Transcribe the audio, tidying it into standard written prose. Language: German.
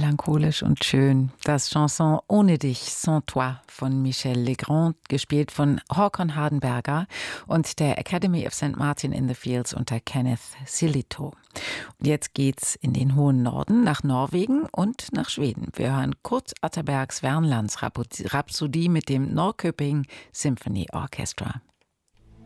melancholisch und schön. Das Chanson Ohne dich, Sans toi von Michel Legrand, gespielt von Håkon Hardenberger und der Academy of St. Martin in the Fields unter Kenneth Silito. Und jetzt geht's in den hohen Norden, nach Norwegen und nach Schweden. Wir hören Kurt Atterbergs Värmlands Rhapsodie mit dem Norrköping Symphony Orchestra.